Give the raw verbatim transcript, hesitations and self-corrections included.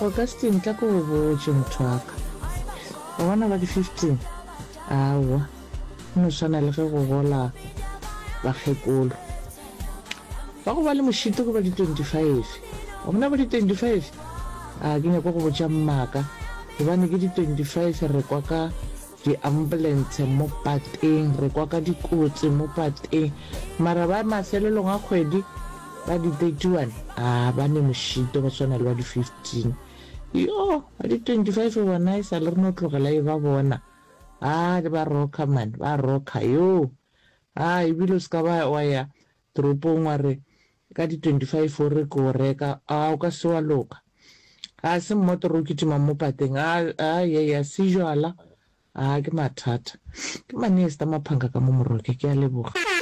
Augustine tla ko botse motho wa ka ba bona ba di fifteen aowa no tshwana le ge go gola bakgekolo ba go ba le mošito go ba di twenty-five o bona ba di twenty-five a ke nyako go botša mmaka gobane ke di twenty-five re kwa ka di-ambulance mo pateng re kwa ka dikotsi mo pateng mara ba mafelelong a kgwedi ba di thirty-one a ba ne mošito ba tshwana le ba di fifteen yo ba di twenty-five bona e sa le re no tlogela e ba bona a ba roka man ba roka yo a ebile se ka ba wa ya toropong wa re ka di twenty-five o re ko reka a o ka se wa loka a se mmotoro ke tima mo pateng a a ya ya se jwala a ke mathata ke manesta maphanga ka mo moroke ke a leboga.